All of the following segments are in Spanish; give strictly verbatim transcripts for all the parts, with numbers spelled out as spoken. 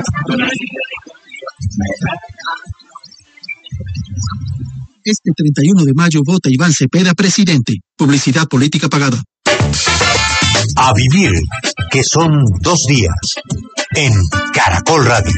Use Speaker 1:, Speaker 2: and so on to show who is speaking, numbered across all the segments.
Speaker 1: Este treinta y uno de mayo vota Iván Cepeda presidente. Publicidad política pagada.
Speaker 2: A vivir, que son dos días, en Caracol Radio.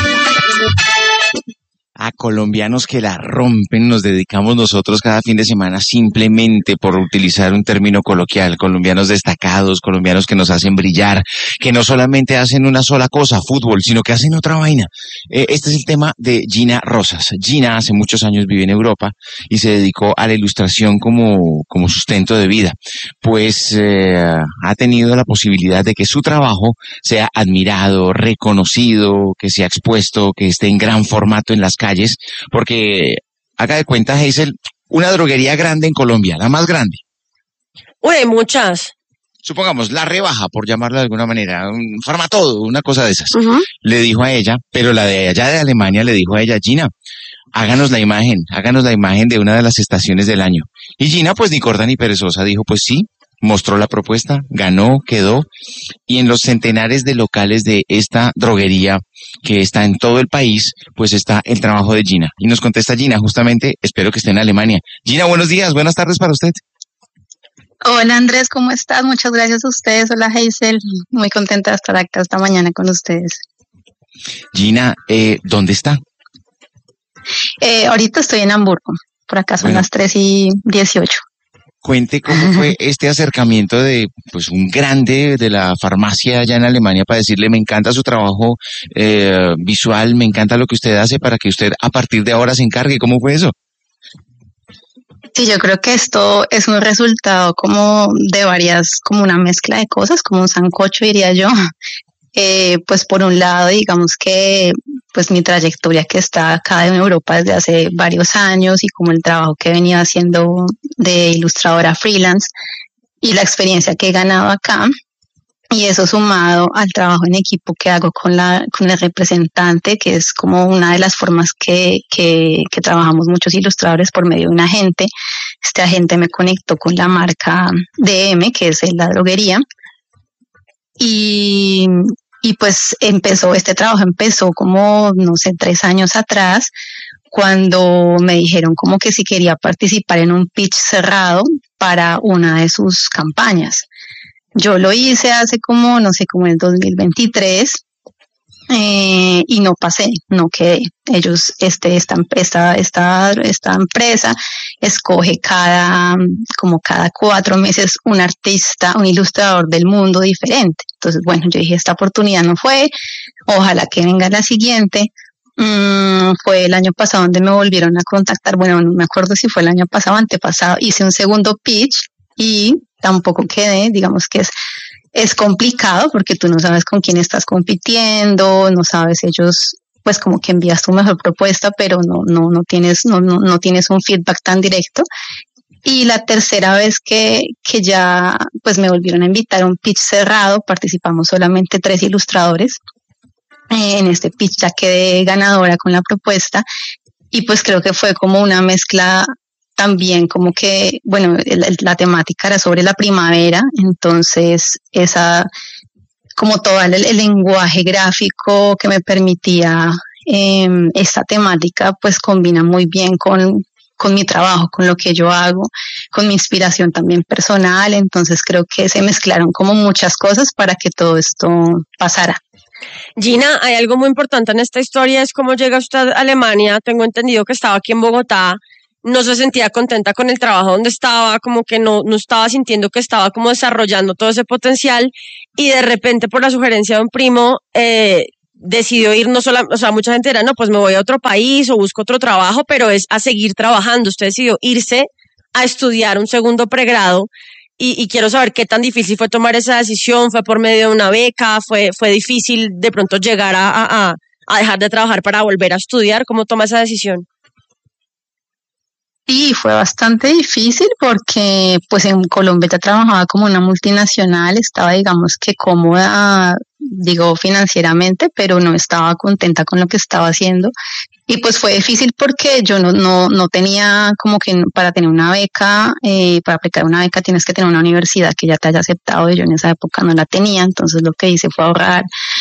Speaker 3: A colombianos que la rompen nos dedicamos nosotros cada fin de semana simplemente por utilizar un término coloquial. Colombianos destacados, colombianos que nos hacen brillar, que no solamente hacen una sola cosa, fútbol, sino que hacen otra vaina. Eh, este es el tema de Gina Rosas. Gina hace muchos años vive en Europa y se dedicó a la ilustración como, como sustento de vida. Pues eh, ha tenido la posibilidad de que su trabajo sea admirado, reconocido, que sea expuesto, que esté en gran formato en las calles, porque haga de cuenta, Hazel, una droguería grande en Colombia, la más grande.
Speaker 4: Uy, hay muchas.
Speaker 3: Supongamos, la Rebaja, por llamarla de alguna manera, un Farmatodo, una cosa de esas.
Speaker 4: Uh-huh.
Speaker 3: Le dijo a ella, pero la de allá de Alemania le dijo a ella, Gina, háganos la imagen, háganos la imagen de una de las estaciones del año. Y Gina, pues ni corta ni perezosa, dijo, pues sí, mostró la propuesta, ganó, quedó, y en los centenares de locales de esta droguería que está en todo el país, pues está el trabajo de Gina. Y nos contesta Gina, justamente, espero que esté en Alemania. Gina, buenos días, buenas tardes para usted.
Speaker 5: Hola Andrés, ¿cómo estás? Muchas gracias a ustedes. Hola Hazel, muy contenta de estar acá esta mañana con ustedes.
Speaker 3: Gina, eh, ¿dónde está?
Speaker 5: Eh, ahorita estoy en Hamburgo, por acá son bueno. las tres y dieciocho.
Speaker 3: Cuente cómo fue este acercamiento de pues un grande de la farmacia allá en Alemania para decirle, me encanta su trabajo eh, visual, me encanta lo que usted hace para que usted a partir de ahora se encargue. ¿Cómo fue eso?
Speaker 5: Sí, yo creo que esto es un resultado como de varias, como una mezcla de cosas, como un sancocho diría yo. Eh, pues por un lado, digamos que pues mi trayectoria que está acá en Europa desde hace varios años y como el trabajo que venía haciendo de ilustradora freelance y la experiencia que he ganado acá, y eso sumado al trabajo en equipo que hago con la con el representante, que es como una de las formas que, que, que trabajamos muchos ilustradores por medio de un agente. Este agente me conectó con la marca D M, que es la droguería, y Y pues empezó, este trabajo empezó como, no sé, tres años atrás, cuando me dijeron como que si quería participar en un pitch cerrado para una de sus campañas. Yo lo hice hace como, no sé, como en el dos mil veintitrés, eh, y no pasé, no quedé. Ellos, este, esta, esta, esta, esta empresa escoge cada, como cada cuatro meses un artista, un ilustrador del mundo diferente. Entonces, bueno, yo dije, esta oportunidad no fue, ojalá que venga la siguiente. Mm, fue el año pasado donde me volvieron a contactar, bueno, no me acuerdo si fue el año pasado o antepasado, hice un segundo pitch y tampoco quedé. Digamos que es Es complicado porque tú no sabes con quién estás compitiendo, no sabes ellos, pues como que envías tu mejor propuesta, pero no, no, no tienes, no, no, no tienes un feedback tan directo. Y la tercera vez que, que ya, pues me volvieron a invitar a un pitch cerrado, participamos solamente tres ilustradores. Eh, en este pitch ya quedé ganadora con la propuesta y pues creo que fue como una mezcla. También como que, bueno, el, la temática era sobre la primavera, entonces esa, como todo el, el lenguaje gráfico que me permitía eh, esta temática, pues combina muy bien con, con mi trabajo, con lo que yo hago, con mi inspiración también personal, entonces creo que se mezclaron como muchas cosas para que todo esto pasara.
Speaker 4: Gina, hay algo muy importante en esta historia, es cómo llega usted a Alemania. Tengo entendido que estaba aquí en Bogotá, no se sentía contenta con el trabajo donde estaba, como que no, no estaba sintiendo que estaba como desarrollando todo ese potencial, y de repente por la sugerencia de un primo eh, decidió ir, no solo, o sea, mucha gente dirá, no, pues me voy a otro país o busco otro trabajo, pero es a seguir trabajando. Usted decidió irse a estudiar un segundo pregrado, y, y quiero saber qué tan difícil fue tomar esa decisión. ¿Fue por medio de una beca? ¿Fue, fue difícil de pronto llegar a, a, a dejar de trabajar para volver a estudiar? ¿Cómo toma esa decisión?
Speaker 5: Sí, fue bastante difícil porque pues en Colombia ya trabajaba como una multinacional, estaba digamos que cómoda, digo financieramente, pero no estaba contenta con lo que estaba haciendo. Y pues fue difícil porque yo no, no, no tenía como que para tener una beca, eh, para aplicar una beca tienes que tener una universidad que ya te haya aceptado, y yo en esa época no la tenía, entonces lo que hice fue ahorrar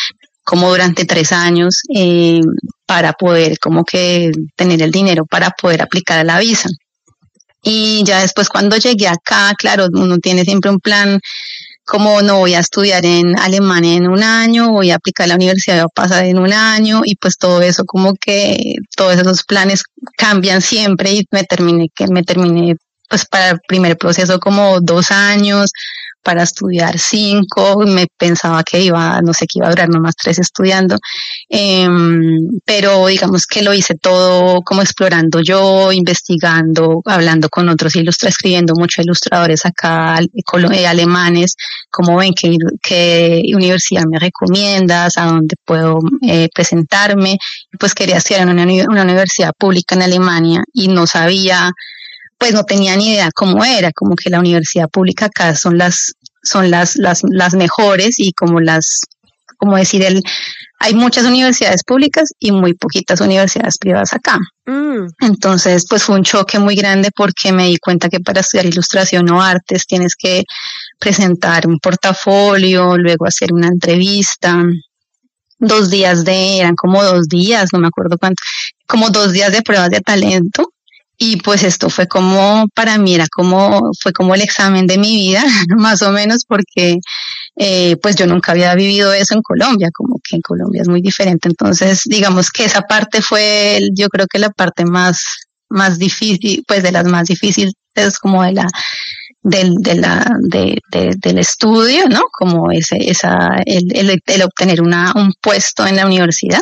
Speaker 5: como durante tres años eh, para poder como que tener el dinero para poder aplicar a la visa. Y ya después cuando llegué acá, claro, uno tiene siempre un plan como no voy a estudiar en Alemania en un año, voy a aplicar a la universidad, voy a pasar en un año y pues todo eso como que todos esos planes cambian siempre y me terminé que me terminé pues para el primer proceso como dos años, para estudiar cinco, me pensaba que iba, no sé, que iba a durar nomás tres estudiando, eh, pero digamos que lo hice todo como explorando yo, investigando, hablando con otros ilustradores, escribiendo muchos ilustradores acá, eh, alemanes, como ven, qué, qué universidad me recomiendas, a dónde puedo eh, presentarme, pues quería estudiar en una, una universidad pública en Alemania y no sabía, pues no tenía ni idea cómo era, como que la universidad pública acá son las, son las, las, las mejores y como las, como decir, el, hay muchas universidades públicas y muy poquitas universidades privadas acá. Mm. Entonces, pues fue un choque muy grande porque me di cuenta que para estudiar ilustración o artes tienes que presentar un portafolio, luego hacer una entrevista, dos días de, eran como dos días, no me acuerdo cuánto, como dos días de pruebas de talento. Y pues esto fue como, para mí era como, fue como el examen de mi vida, más o menos, porque eh, pues yo nunca había vivido eso en Colombia, como que en Colombia es muy diferente. Entonces, digamos que esa parte fue, yo creo que la parte más, más difícil, pues de las más difíciles, como de la, del, de la, de, de, del estudio, ¿no? Como ese, esa, el, el, el obtener una, un puesto en la universidad.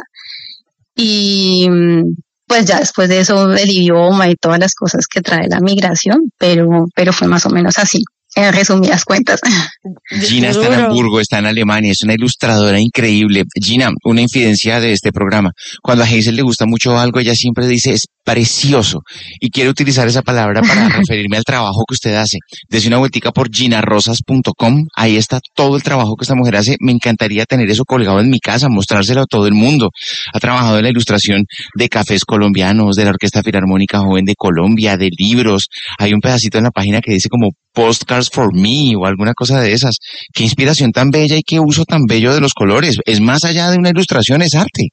Speaker 5: Y, pues ya después de eso el idioma y todas las cosas que trae la migración, pero, pero fue más o menos así, en resumidas cuentas.
Speaker 3: Gina está en Hamburgo, está en Alemania, es una ilustradora increíble. Gina, una infidencia de este programa. Cuando a Hazel le gusta mucho algo, ella siempre dice, es precioso. Y quiero utilizar esa palabra para referirme al trabajo que usted hace. Dese una vueltica por gina rosas punto com. Ahí está todo el trabajo que esta mujer hace. Me encantaría tener eso colgado en mi casa, mostrárselo a todo el mundo. Ha trabajado en la ilustración de cafés colombianos, de la Orquesta Filarmónica Joven de Colombia, de libros. Hay un pedacito en la página que dice como Postcards for Me o alguna cosa de esas. Qué inspiración tan bella y qué uso tan bello de los colores. Es más allá de una ilustración, es arte.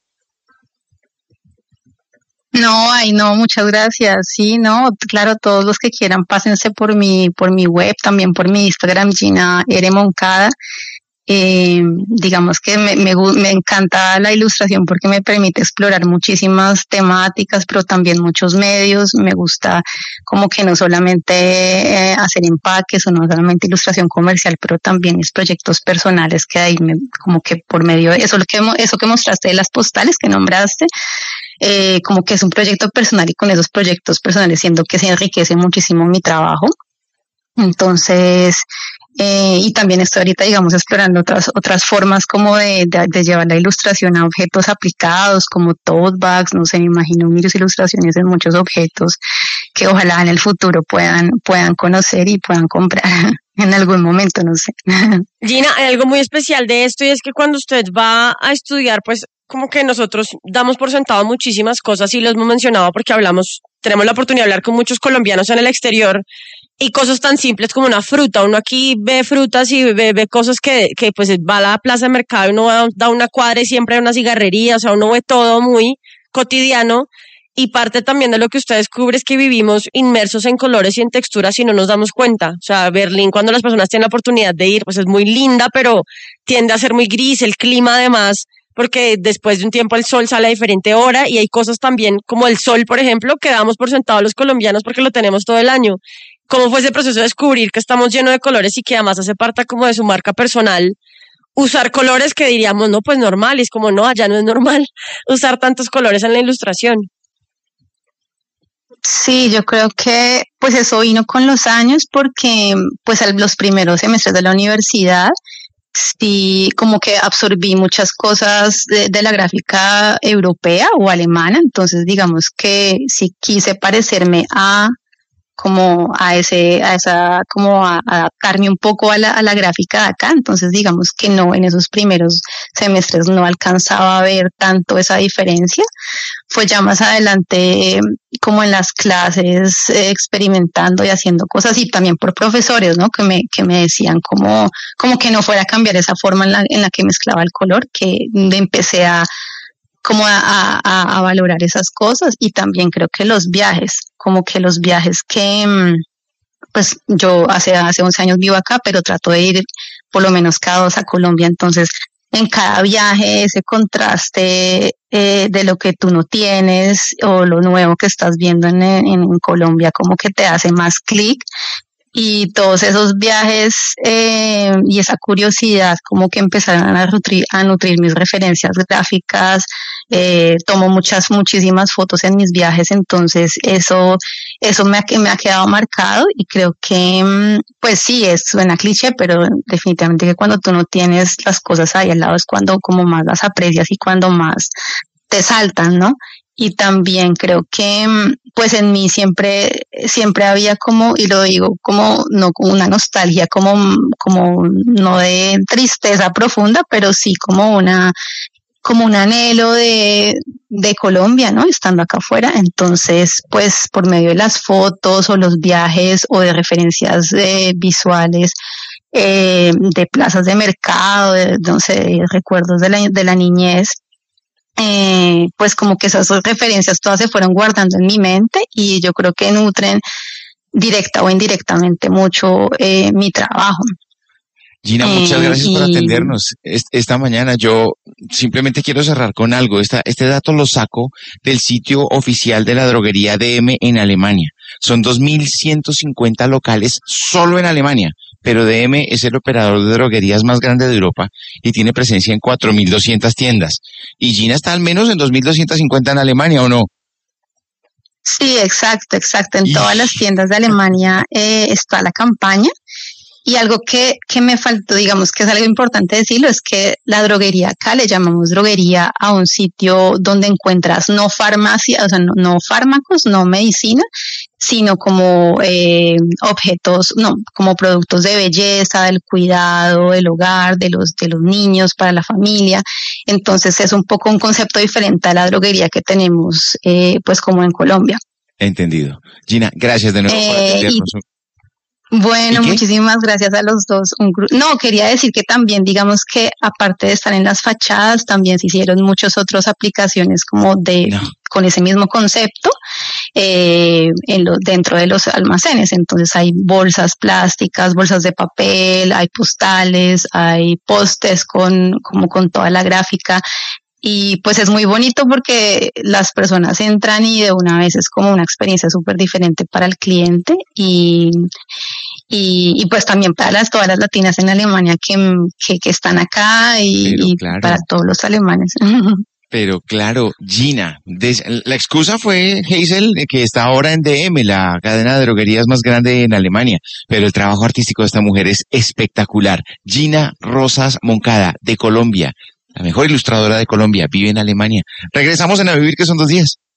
Speaker 5: No, ay, no, muchas gracias. Sí, no, claro, todos los que quieran, pásense por mi, por mi web, también por mi Instagram, Gina R. Moncada. Eh, digamos que me, me, me encanta la ilustración porque me permite explorar muchísimas temáticas, pero también muchos medios. Me gusta como que no solamente eh, hacer empaques o no solamente ilustración comercial, pero también mis proyectos personales que ahí me, como que por medio de eso, lo que, eso que mostraste de las postales que nombraste, eh, como que es un proyecto personal y con esos proyectos personales siento que se enriquece muchísimo mi trabajo. Entonces, Eh, y también estoy ahorita, digamos, explorando otras otras formas como de, de, de llevar la ilustración a objetos aplicados, como tote bags, no sé, me imagino miles ilustraciones en muchos objetos que ojalá en el futuro puedan puedan conocer y puedan comprar en algún momento, no sé.
Speaker 4: Gina, hay algo muy especial de esto y es que cuando usted va a estudiar, pues como que nosotros damos por sentado muchísimas cosas y lo hemos mencionado porque hablamos, tenemos la oportunidad de hablar con muchos colombianos en el exterior. Y cosas tan simples como una fruta. Uno aquí ve frutas y ve, ve cosas que, que pues va a la plaza de mercado y uno da, da una cuadra y siempre hay una cigarrería. O sea, uno ve todo muy cotidiano. Y parte también de lo que usted descubre es que vivimos inmersos en colores y en texturas y no nos damos cuenta. O sea, Berlín, cuando las personas tienen la oportunidad de ir, pues es muy linda, pero tiende a ser muy gris. El clima además, porque después de un tiempo el sol sale a diferente hora y hay cosas también como el sol, por ejemplo, que damos por sentado los colombianos porque lo tenemos todo el año. ¿Cómo fue ese proceso de descubrir que estamos llenos de colores y que además hace parte como de su marca personal? Usar colores que diríamos, no, pues normal, y es como, no, allá no es normal usar tantos colores en la ilustración.
Speaker 5: Sí, yo creo que pues eso vino con los años porque pues los primeros semestres de la universidad sí como que absorbí muchas cosas de, de la gráfica europea o alemana, entonces digamos que sí quise parecerme a como a ese, a esa, como a, a adaptarme un poco a la, a la gráfica de acá. Entonces digamos que no, en esos primeros semestres no alcanzaba a ver tanto esa diferencia. Fue ya más adelante, eh, como en las clases, eh, experimentando y haciendo cosas, y también por profesores, ¿no? Que me, que me decían como, como que no fuera a cambiar esa forma en la, en la que mezclaba el color, que empecé a, como a, a, a valorar esas cosas. Y también creo que los viajes, como que los viajes que, pues yo hace, hace once años vivo acá, pero trato de ir por lo menos cada dos a Colombia. Entonces, en cada viaje, ese contraste eh, de lo que tú no tienes o lo nuevo que estás viendo en, en, en Colombia, como que te hace más clic. Y todos esos viajes eh, y esa curiosidad como que empezaron a nutrir, a nutrir mis referencias gráficas. Eh, tomo muchas, muchísimas fotos en mis viajes, entonces eso, eso me ha, me ha quedado marcado. Y creo que, pues sí, es, suena cliché, pero definitivamente que cuando tú no tienes las cosas ahí al lado es cuando como más las aprecias y cuando más te saltan, ¿no? Y también creo que, pues en mí siempre, siempre había como, y lo digo como, no como una nostalgia, como, como no de tristeza profunda, pero sí como una, como un anhelo de, de Colombia, ¿no? Estando acá afuera. Entonces, pues por medio de las fotos o los viajes o de referencias eh, visuales, eh, de plazas de mercado, de, no sé, de recuerdos de la, de la niñez, Eh, pues como que esas referencias todas se fueron guardando en mi mente, y yo creo que nutren directa o indirectamente mucho eh, mi trabajo.
Speaker 3: Gina, muchas
Speaker 5: Eh,
Speaker 3: gracias
Speaker 5: y...
Speaker 3: por atendernos esta mañana. Yo simplemente quiero cerrar con algo. Esta, este dato lo saco del sitio oficial de la droguería D M en Alemania. Son dos mil ciento cincuenta locales solo en Alemania, pero D M es el operador de droguerías más grande de Europa y tiene presencia en cuatro mil doscientas tiendas. Y Gina está al menos en dos mil doscientas cincuenta en Alemania, ¿o no?
Speaker 5: Sí, exacto, exacto. En
Speaker 3: Y...
Speaker 5: todas las tiendas de Alemania eh, está la campaña. Y algo que, que me faltó, digamos que es algo importante decirlo, es que la droguería acá le llamamos droguería a un sitio donde encuentras no farmacia, o sea, no, no fármacos, no medicina, sino como eh, objetos, no, como productos de belleza, del cuidado, del hogar, de los, de los niños, para la familia. Entonces es un poco un concepto diferente a la droguería que tenemos, eh, pues como en Colombia.
Speaker 3: Entendido. Gina, gracias de nuevo por atendernos.
Speaker 5: Eh, Bueno, muchísimas gracias a los dos. Un gru- no, quería decir que también, digamos que aparte de estar en las fachadas, también se hicieron muchas otras aplicaciones como de, no. con ese mismo concepto, eh, en lo, dentro de los almacenes. Entonces hay bolsas plásticas, bolsas de papel, hay postales, hay pósters con, como con toda la gráfica. Y pues es muy bonito porque las personas entran y de una vez es como una experiencia súper diferente para el cliente, y, y, y pues también para las, todas las latinas en Alemania que, que, que están acá, y, y claro, para todos los alemanes.
Speaker 3: Pero claro, Gina, des, la excusa fue Hazel, que está ahora en D M, la cadena de droguerías más grande en Alemania, pero el trabajo artístico de esta mujer es espectacular. Gina Rosas Moncada, de Colombia. La mejor ilustradora de Colombia, vive en Alemania. Regresamos en A Vivir, que son dos días.